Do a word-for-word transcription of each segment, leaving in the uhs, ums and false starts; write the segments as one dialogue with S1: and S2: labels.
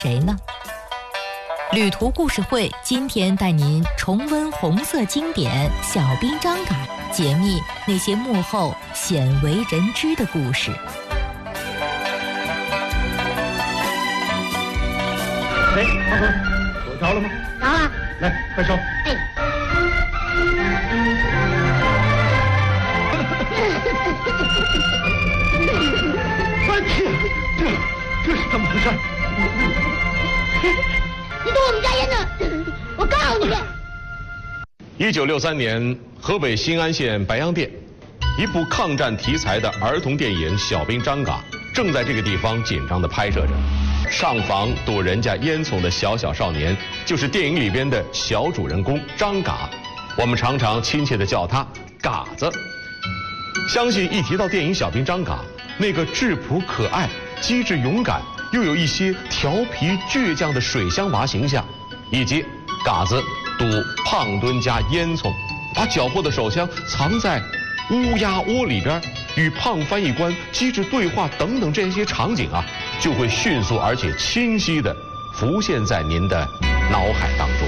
S1: 谁呢？旅途故事会今天带您重温红色经典《小兵张嘎》，解密那些幕后鲜为人知的故事。
S2: 哎，胖哥，火着了吗？
S3: 着了。
S2: 来，快烧。
S3: 哎。
S2: 我天，这这是怎么回事？
S3: 你动我们家烟呢？我告诉你！
S4: 一九六三年，河北新安县白洋淀，一部抗战题材的儿童电影《小兵张嘎》正在这个地方紧张地拍摄着。上房躲人家烟囱的小小少年，就是电影里边的小主人公张嘎，我们常常亲切地叫他嘎子。相信一提到电影《小兵张嘎》，那个质朴可爱、机智勇敢，又有一些调皮倔强的水乡娃形象，以及嘎子堵胖墩家烟囱，把缴获的手枪藏在乌鸦窝里边，与胖翻译官机智对话等等这些场景啊，就会迅速而且清晰地浮现在您的脑海当中。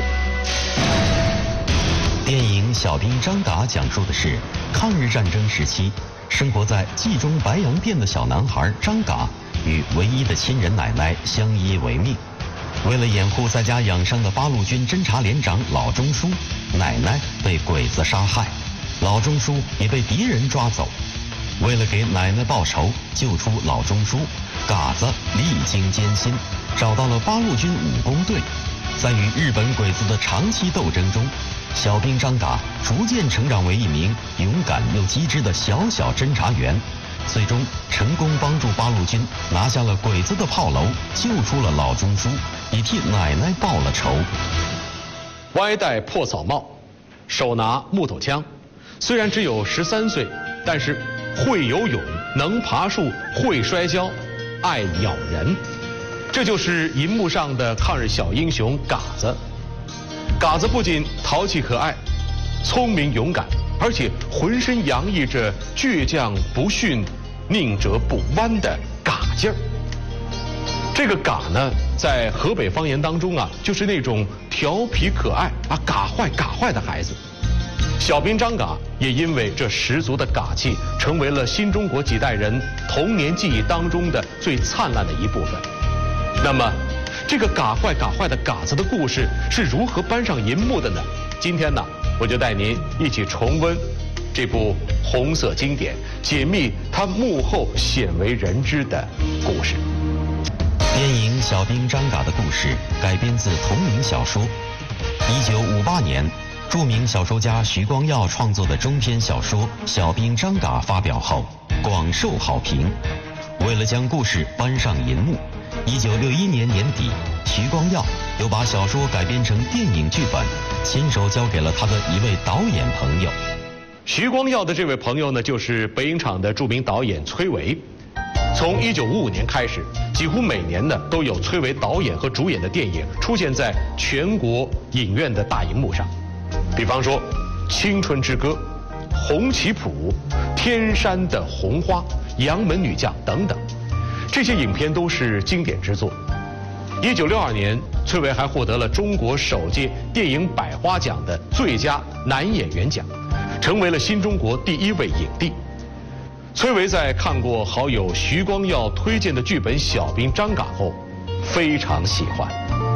S5: 电影《小兵张嘎》讲述的是抗日战争时期，生活在冀中白洋淀的小男孩张嘎与唯一的亲人奶奶相依为命。为了掩护在家养伤的八路军侦察连长老钟书，奶奶被鬼子杀害，老钟书也被敌人抓走。为了给奶奶报仇，救出老钟书，嘎子历经艰辛，找到了八路军武工队。在与日本鬼子的长期斗争中，小兵张嘎逐渐成长为一名勇敢又机智的小小侦察员，最终成功帮助八路军拿下了鬼子的炮楼，救出了老钟书，也替奶奶报了仇。
S4: 歪戴破草帽，手拿木头枪，虽然只有十三岁，但是会游泳，能爬树，会摔跤，爱咬人。这就是银幕上的抗日小英雄嘎子。嘎子不仅淘气可爱、聪明勇敢，而且浑身洋溢着倔强不驯、宁折不弯的嘎劲儿。这个嘎呢，在河北方言当中啊，就是那种调皮可爱啊、嘎坏嘎坏的孩子。小兵张嘎也因为这十足的嘎气，成为了新中国几代人童年记忆当中的最灿烂的一部分。那么，这个嘎坏嘎坏的嘎子的故事是如何搬上银幕的呢？今天呢，我就带您一起重温这部红色经典，解密它幕后鲜为人知的故事。
S5: 电影《小兵张嘎》的故事改编自同名小说。一九五八年，著名小说家徐光耀创作的中篇小说《小兵张嘎》发表后，广受好评。为了将故事搬上银幕，一九六一年年底，徐光耀又把小说改编成电影剧本，亲手交给了他的一位导演朋友。
S4: 徐光耀的这位朋友呢，就是北影厂的著名导演崔维。从一九五五年开始，几乎每年呢都有崔维导演和主演的电影出现在全国影院的大荧幕上，比方说《青春之歌》、《红旗谱》、《天山的红花》、《杨门女将》等等。这些影片都是经典之作。一九六二年，崔维还获得了中国首届电影百花奖的最佳男演员奖，成为了新中国第一位影帝。崔维在看过好友徐光耀推荐的剧本《小兵张嘎》后，非常喜欢。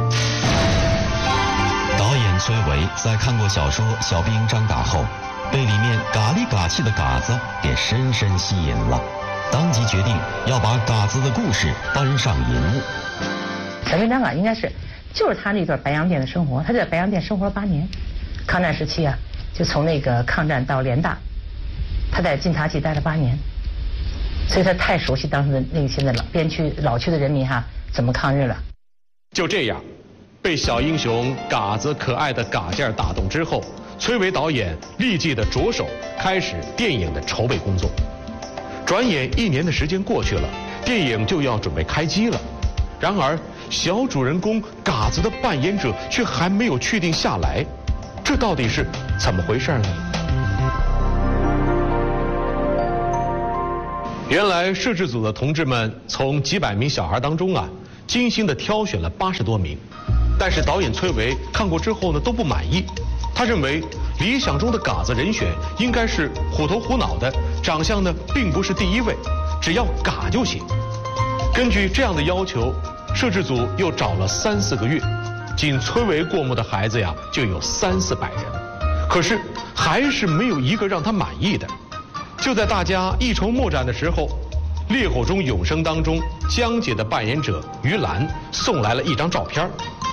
S5: 导演崔维在看过小说《小兵张嘎》后，被里面嘎里嘎气的嘎子给深深吸引了。当即决定要把嘎子的故事搬上银幕。
S6: 小兵张嘎应该是，就是他那段白洋淀的生活，他在白洋淀生活了八年，抗战时期啊，就从那个抗战到联大，他在晋察冀待了八年，所以他太熟悉当时的那个现在老边区老区的人民哈怎么抗日了。
S4: 就这样，被小英雄嘎子可爱的嘎劲儿打动之后，崔维导演立即的着手开始电影的筹备工作。转眼一年的时间过去了，电影就要准备开机了。然而，小主人公嘎子的扮演者却还没有确定下来，这到底是怎么回事呢？原来摄制组的同志们从几百名小孩当中啊， 精心的挑选了八十多名，但是导演崔维看过之后呢都不满意，他认为理想中的嘎子人选应该是虎头虎脑的，长相呢并不是第一位，只要嘎就行。根据这样的要求，摄制组又找了三四个月，仅崔维过目的孩子呀就有三四百人，可是还是没有一个让他满意的。就在大家一筹莫展的时候，《烈火中永生》当中江姐的扮演者于兰送来了一张照片。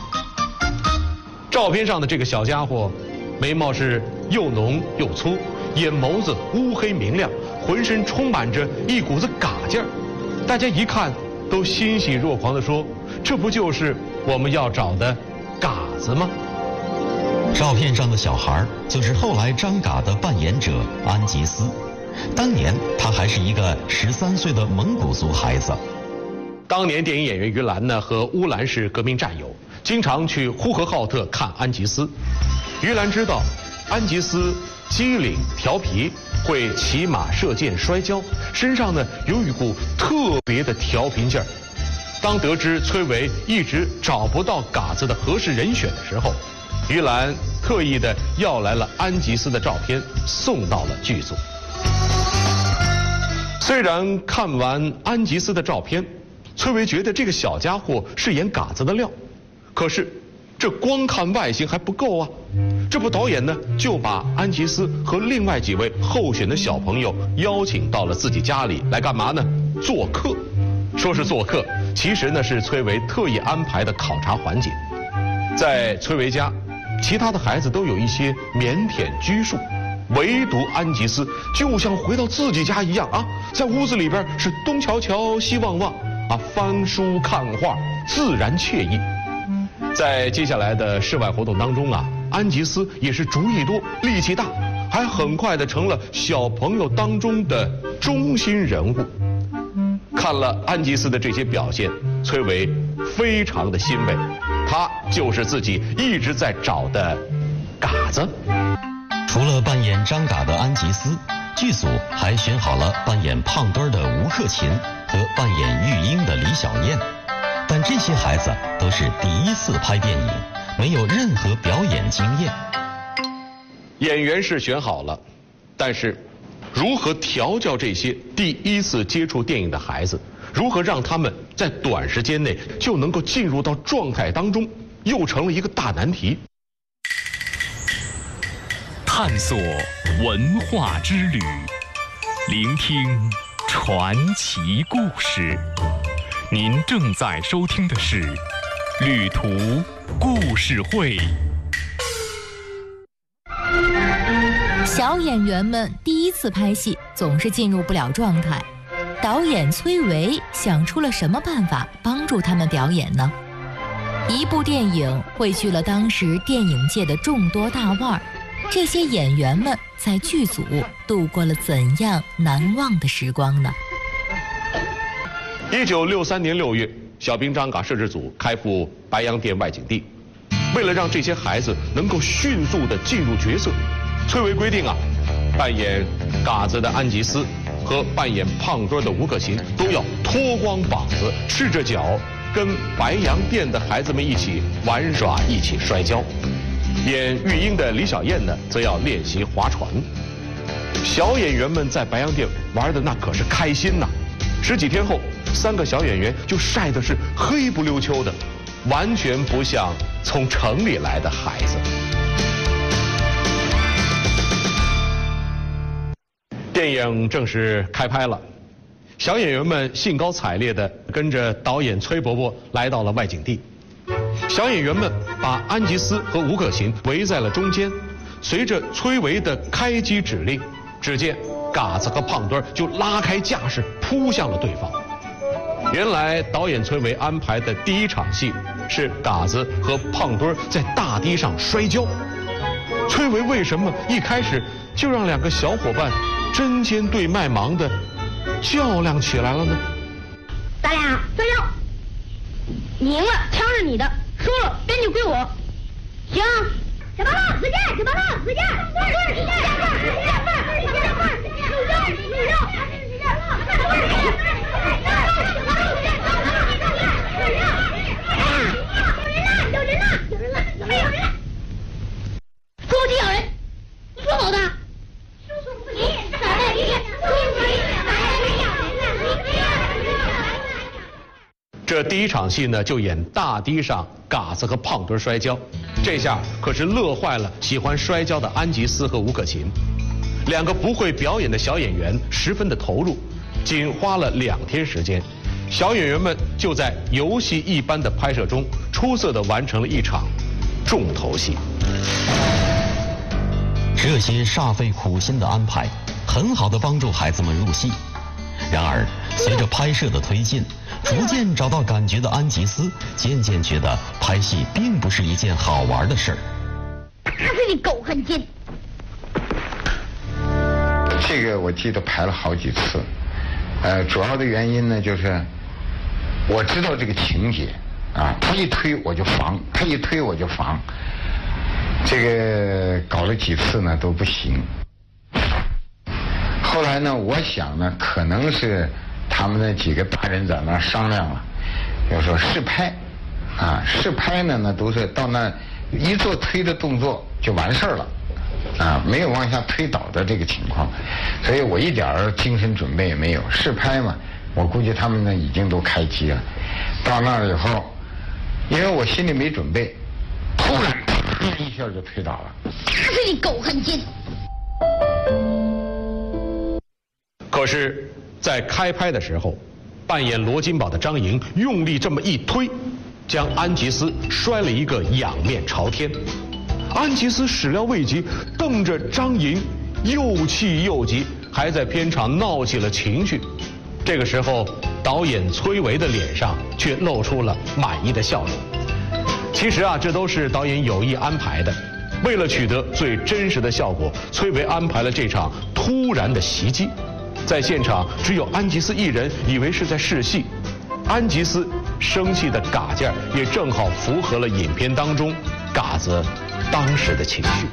S4: 照片上的这个小家伙，眉毛是又浓又粗，眼眸子乌黑明亮，浑身充满着一股子嘎劲儿。大家一看都欣喜若狂地说：“这不就是我们要找的嘎子吗？”
S5: 照片上的小孩就是后来张嘎的扮演者安吉斯。当年他还是一个十三岁的蒙古族孩子。
S4: 当年电影演员于兰呢和乌兰是革命战友，经常去呼和浩特看安吉斯。于兰知道安吉斯机灵调皮，会骑马射箭摔跤，身上呢有一股特别的调皮劲儿。当得知崔维一直找不到嘎子的合适人选的时候，于兰特意的要来了安吉斯的照片，送到了剧组。虽然看完安吉斯的照片，崔维觉得这个小家伙是演嘎子的料，可是这光看外形还不够啊！这部导演呢就把安吉斯和另外几位候选的小朋友邀请到了自己家里来干嘛呢？做客。说是做客，其实呢是崔维特意安排的考察环节。在崔维家，其他的孩子都有一些腼腆拘束，唯独安吉斯就像回到自己家一样啊，在屋子里边是东瞧瞧西望望啊，翻书看画，自然惬意。在接下来的室外活动当中啊，安吉斯也是主意多，力气大，还很快的成了小朋友当中的中心人物。看了安吉斯的这些表现，崔维非常的欣慰，他就是自己一直在找的嘎子。
S5: 除了扮演张嘎的安吉斯，剧组还选好了扮演胖墩儿的吴克勤和扮演玉英的李小燕，但这些孩子都是第一次拍电影，没有任何表演经验。
S4: 演员是选好了，但是如何调教这些第一次接触电影的孩子，如何让他们在短时间内就能够进入到状态当中，又成了一个大难题。
S7: 探索文化之旅，聆听传奇故事。您正在收听的是《旅途故事会》。
S1: 小演员们第一次拍戏总是进入不了状态，导演崔维想出了什么办法帮助他们表演呢？一部电影汇聚了当时电影界的众多大腕儿，这些演员们在剧组度过了怎样难忘的时光呢？
S4: 一九六三年六月，小兵张嘎摄制组开赴白洋淀外景地，为了让这些孩子能够迅速地进入角色，崔维规定啊，扮演嘎子的安吉斯和扮演胖墩的吴克勤都要脱光膀子，赤着脚，跟白洋淀的孩子们一起玩耍，一起摔跤。演玉英的李小燕呢，则要练习划船。小演员们在白洋淀玩的那可是开心呐！十几天后，三个小演员就晒得是黑不溜秋的，完全不像从城里来的孩子。电影正式开拍了，小演员们兴高采烈地跟着导演崔伯伯来到了外景地。小演员们把安吉斯和吴克勤围在了中间，随着崔维的开机指令，只见嘎子和胖墩就拉开架势扑向了对方。原来导演崔维安排的第一场戏是嘎子和胖墩在大堤上摔跤。崔维为什么一开始就让两个小伙伴针尖对麦芒的较量起来了呢？
S3: 咱俩摔跤，你赢了枪是你的，输了编剧归我。行，小八浪回家，小八浪回家，不是你下份儿，你下份儿，你下份儿，你肉你肉，你肉，
S4: 这第一场戏呢，就演大堤上嘎子和胖墩摔跤，这下可是乐坏了喜欢摔跤的安吉斯和吴可琴。两个不会表演的小演员十分的投入，仅花了两天时间，小演员们就在游戏一般的拍摄中，出色地完成了一场重头戏。
S5: 这些煞费苦心的安排，很好地帮助孩子们入戏。然而，随着拍摄的推进，逐渐找到感觉的安吉斯，渐渐觉得拍戏并不是一件好玩的事儿。
S3: 打死你狗恨劲！
S8: 这个我记得排了好几次，呃，主要的原因呢，就是我知道这个情节，啊，他一推我就防，他一推我就防，这个搞了几次呢都不行。后来呢，我想呢，可能是他们那几个大人在那商量了，就说试拍，啊，试拍呢，那都是到那一做推的动作就完事儿了。啊，没有往下推倒的这个情况，所以我一点儿精神准备也没有。试拍嘛，我估计他们呢已经都开机了。到那儿以后，因为我心里没准备，突然啪一下就推倒了。
S3: 打死你狗恨劲！
S4: 可是，在开拍的时候，扮演罗金宝的张莹用力这么一推，将安吉斯摔了一个仰面朝天。安吉斯始料未及，瞪着张莹，又气又急，还在片场闹起了情绪。这个时候，导演崔维的脸上却露出了满意的笑容。其实啊，这都是导演有意安排的。为了取得最真实的效果，崔维安排了这场突然的袭击。在现场只有安吉斯一人，以为是在试戏。安吉斯生气的嘎劲儿，也正好符合了影片当中嘎子当时的情绪。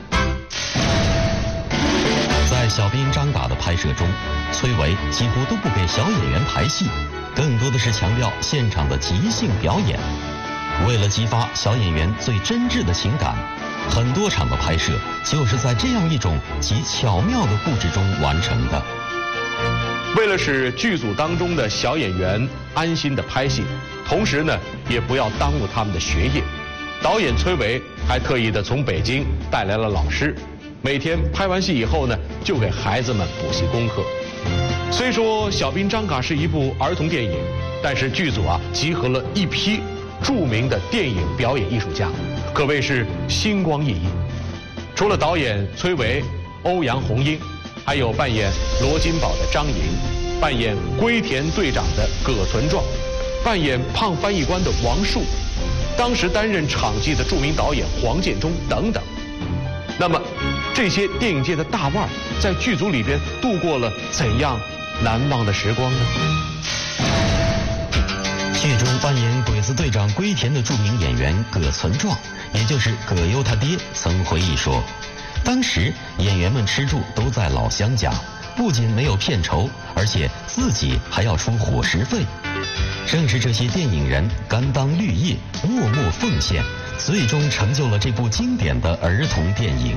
S5: 在小兵张嘎的拍摄中，崔维几乎都不给小演员排戏，更多的是强调现场的即兴表演。为了激发小演员最真挚的情感，很多场的拍摄就是在这样一种极巧妙的布置中完成的。
S4: 为了使剧组当中的小演员安心的拍戏，同时呢，也不要耽误他们的学业，导演崔维还特意的从北京带来了老师，每天拍完戏以后呢，就给孩子们补习功课。虽说《小兵张嘎》是一部儿童电影，但是剧组啊集合了一批著名的电影表演艺术家，可谓是星光熠熠。除了导演崔维、欧阳红英，还有扮演罗金宝的张莹，扮演龟田队长的葛存壮，扮演胖翻译官的王树，当时担任场记的著名导演黄建中等等。那么，这些电影界的大腕在剧组里边度过了怎样难忘的时光呢？
S5: 剧中扮演鬼子队长龟田的著名演员葛存壮，也就是葛优他爹，曾回忆说，当时演员们吃住都在老乡家，不仅没有片酬，而且自己还要出伙食费。正是这些电影人甘当绿叶，默默奉献，最终成就了这部经典的儿童电影。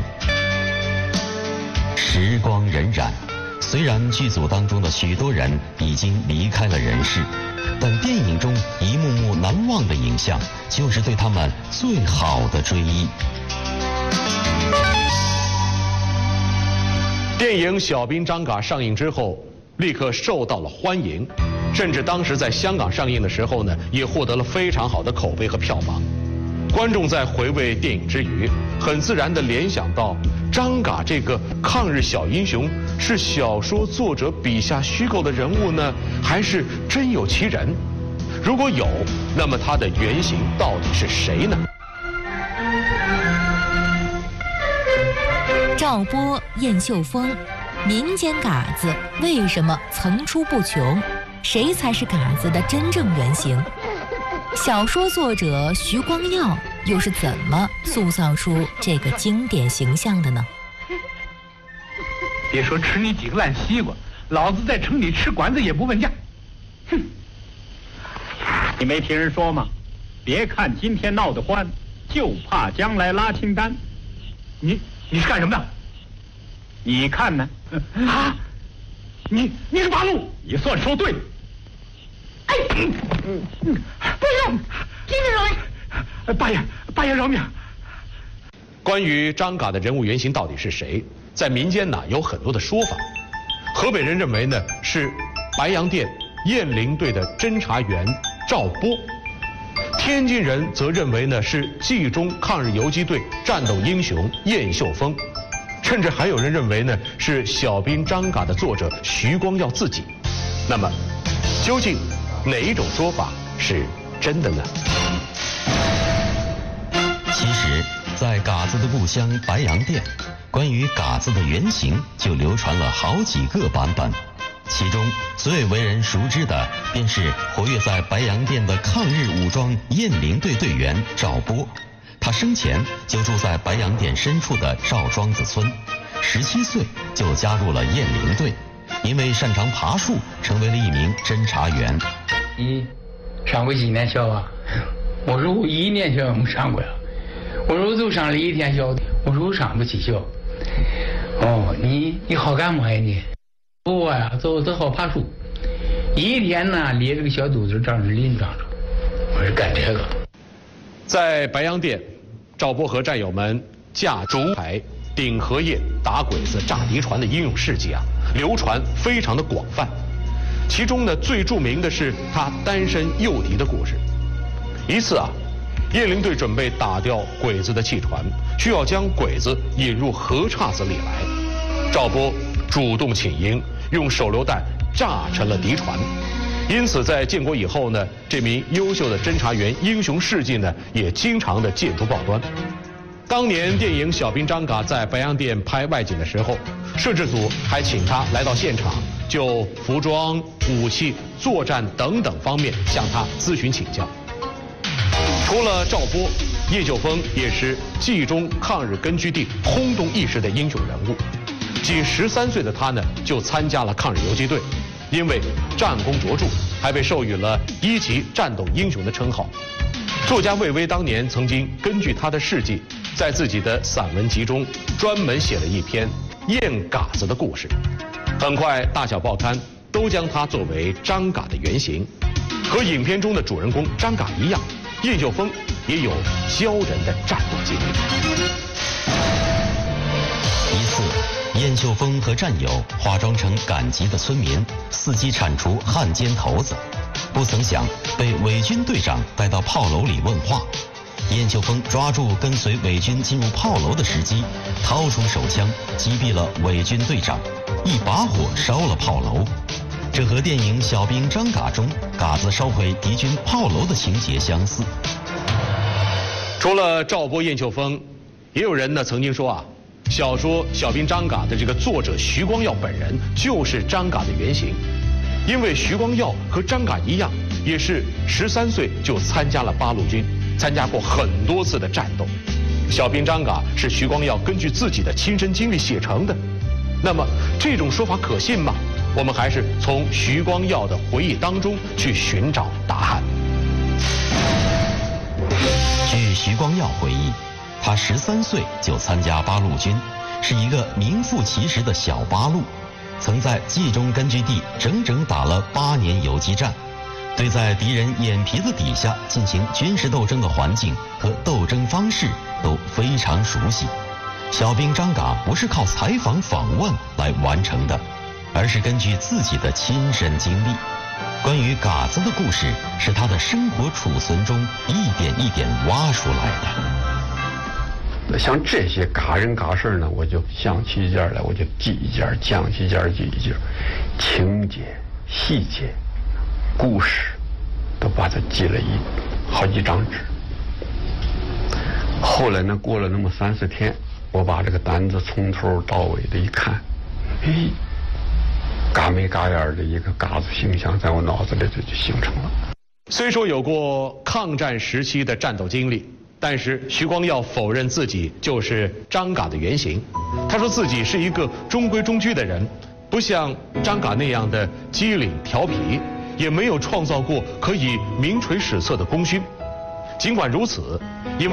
S5: 时光荏苒，虽然剧组当中的许多人已经离开了人世，但电影中一幕幕难忘的影像，就是对他们最好的追忆。
S4: 电影《小兵张嘎》上映之后，立刻受到了欢迎，甚至当时在香港上映的时候呢，也获得了非常好的口碑和票房。观众在回味电影之余，很自然地联想到张嘎这个抗日小英雄是小说作者笔下虚构的人物呢，还是真有其人？如果有，那么他的原型到底是谁呢？
S1: 赵波、燕秀峰，民间嘎子为什么层出不穷？谁才是嘎子的真正原型？小说作者徐光耀又是怎么塑造出这个经典形象的呢？
S2: 别说吃你几个烂西瓜，老子在城里吃馆子也不问价。哼！你没听人说吗？别看今天闹得欢，就怕将来拉清单。你你是干什么的？你看呢？啊！你你是八路，你算说对了。
S3: 哎，嗯嗯嗯，不行，听着来。
S2: 八爷，八爷饶命！
S4: 关于张嘎的人物原型到底是谁，在民间呢有很多的说法。河北人认为呢是白洋淀雁翎队的侦察员赵波，天津人则认为呢是冀中抗日游击队战斗英雄燕秀峰，甚至还有人认为呢是小兵张嘎的作者徐光耀自己。那么，究竟哪一种说法是真的呢？
S5: 其实，在嘎子的故乡白洋淀，关于嘎子的原型就流传了好几个版本。其中最为人熟知的，便是活跃在白洋淀的抗日武装雁翎队队员赵波。他生前就住在白洋淀深处的赵庄子村，十七岁就加入了雁翎队，因为擅长爬树，成为了一名侦察员。
S9: 你上过几年校啊？我说我一年校也没上过呀。我说我就上了一天校，我说我上不起校。哦，你你好干么呀你？我呀，就就好爬树，一天呢咧着个小肚子长着林长着，我是干这个。
S4: 在白洋淀，赵波和战友们架竹排、顶荷叶、打鬼子、炸敌船的英勇事迹啊，流传非常的广泛。其中呢，最著名的是他单身诱敌的故事。一次啊，雁翎队准备打掉鬼子的汽船，需要将鬼子引入河岔子里来。赵波主动请缨，用手榴弹炸沉了敌船。因此，在建国以后呢，这名优秀的侦察员英雄事迹呢，也经常的借诸报端。当年电影《小兵张嘎》在白洋淀拍外景的时候，摄制组还请他来到现场，就服装、武器、作战等等方面向他咨询请教。除了赵波，叶秀峰也是冀中抗日根据地轰动一时的英雄人物。仅十三岁的他呢，就参加了抗日游击队，因为战功卓著，还被授予了一级战斗英雄的称号。作家魏巍当年曾经根据他的事迹，在自己的散文集中专门写了一篇雁嘎子的故事。很快，大小报刊都将他作为张嘎的原型。和影片中的主人公张嘎一样，叶秀峰也有骄人的战斗经历。
S5: 一次，燕秀峰和战友化妆成赶集的村民，伺机铲除汉奸头子，不曾想被伪军队长带到炮楼里问话。燕秀峰抓住跟随伪军进入炮楼的时机，掏出手枪击毙了伪军队长，一把火烧了炮楼。这和电影《小兵张嘎》中嘎子烧毁敌军炮楼的情节相似。
S4: 除了赵波、燕秀峰，也有人呢曾经说啊，小说《小兵张嘎》的这个作者徐光耀本人就是张嘎的原型，因为徐光耀和张嘎一样，也是十三岁就参加了八路军，参加过很多次的战斗。《小兵张嘎》是徐光耀根据自己的亲身经历写成的。那么这种说法可信吗？我们还是从徐光耀的回忆当中去寻找答案。
S5: 据徐光耀回忆，他十三岁就参加八路军，是一个名副其实的小八路，曾在冀中根据地整整打了八年游击战，对在敌人眼皮子底下进行军事斗争的环境和斗争方式都非常熟悉。小兵张嘎不是靠采访访问来完成的，而是根据自己的亲身经历。关于嘎子的故事，是他的生活储存中一点一点挖出来
S10: 的。像这些嘎人嘎事呢，我就想起一件来，我就记一件，讲起一件记一件，情节、细节、故事，都把它记了一好几张纸。后来呢，过了那么三四天，我把这个单子从头到尾的一看，嘿，嘎眉嘎眼的一个嘎子形象在我脑子里头就形成了。
S4: 虽说有过抗战时期的战斗经历，但是徐光耀否认自己就是张嘎的原型。他说自己是一个中规中矩的人，不像张嘎那样的机灵调皮，也没有创造过可以名垂史册的功勋。尽管如此，因为